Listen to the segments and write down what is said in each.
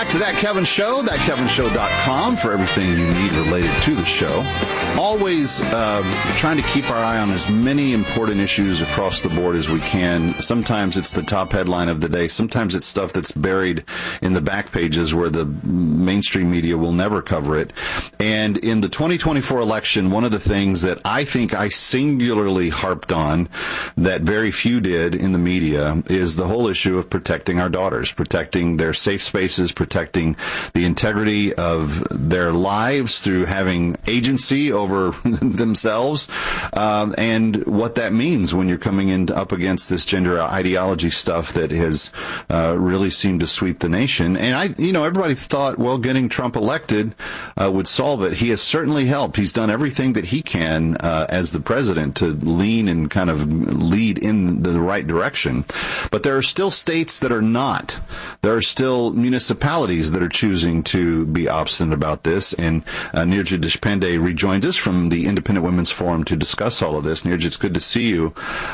back to That Kevin Show, thatkevinshow.com for everything you need related to the show. Always trying to keep our eye on as many important issues across the board as we can. Sometimes it's the top headline of the day. Sometimes it's stuff that's buried in the back pages where the mainstream media will never cover it. And in the 2024 election, one of the things that I think I singularly harped on that very few did in the media is the whole issue of protecting our daughters, protecting their safe spaces, protecting the integrity of their lives through having agency over themselves, and what that means when you're coming in up against this gender ideology stuff that has really seemed to sweep the nation. And everybody thought, well, getting Trump elected would solve it. He has certainly helped. He's done everything that he can as the president to lean and kind of lead in the right direction. But there are still states that are not. There are still municipalities that are choosing to be obstinate about this. And Nirja Deshpande rejoins us from the Independent Women's Forum to discuss all of this. Nirja, it's good to see you.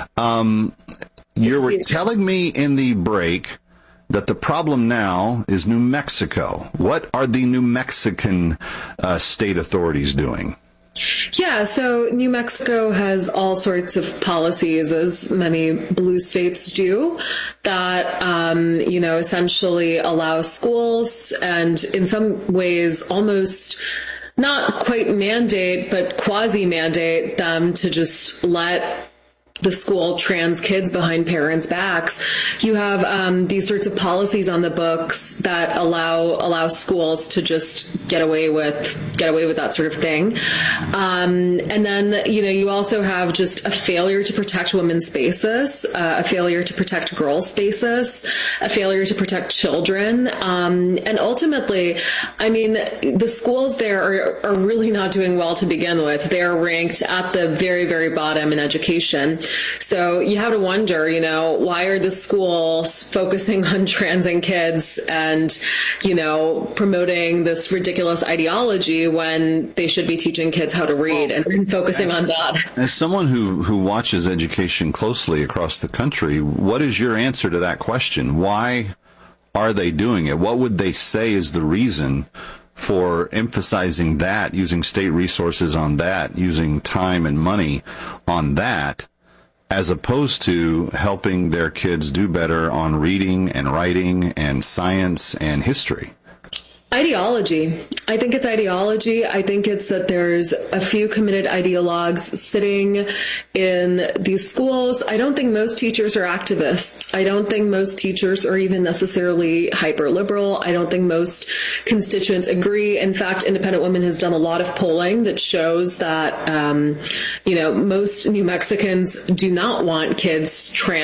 You were telling me in the break that the problem now is New Mexico. What are the New Mexican state authorities doing? Yeah, so New Mexico has all sorts of policies, as many blue states do, that, essentially allow schools and in some ways almost not quite mandate, but quasi-mandate them to just let the school trans kids behind parents' backs. You have these sorts of policies on the books that allow schools to just get away with that sort of thing. And then you also have just a failure to protect women's spaces, a failure to protect girls' spaces, a failure to protect children, and ultimately, I mean, the schools there are really not doing well to begin with. They are ranked at the very, very bottom in education. So you have to wonder, why are the schools focusing on transing kids and, promoting this ridiculous ideology when they should be teaching kids how to read and focusing on that? As someone who watches education closely across the country, what is your answer to that question? Why are they doing it? What would they say is the reason for emphasizing that, using state resources on that, using time and money on that, as opposed to helping their kids do better on reading and writing and science and history? Ideology. I think it's ideology. I think it's that there's a few committed ideologues sitting in these schools. I don't think most teachers are activists. I don't think most teachers are even necessarily hyper-liberal. I don't think most constituents agree. In fact, Independent Women has done a lot of polling that shows that, most New Mexicans do not want kids trans